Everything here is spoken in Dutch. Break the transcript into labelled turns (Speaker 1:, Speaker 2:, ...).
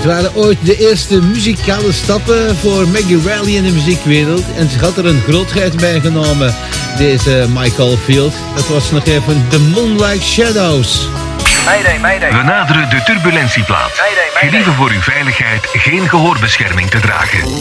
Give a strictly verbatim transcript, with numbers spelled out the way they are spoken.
Speaker 1: Het waren ooit de eerste muzikale stappen voor Maggie Reilly in de muziekwereld. En ze had er een grootheid bij genomen, deze Michael Field. Dat was nog even The Moonlight Shadows.
Speaker 2: Mayday, mayday.
Speaker 3: We naderen de turbulentieplaat.
Speaker 2: Mayday, mayday.
Speaker 3: Gelieve voor uw veiligheid geen gehoorbescherming te dragen.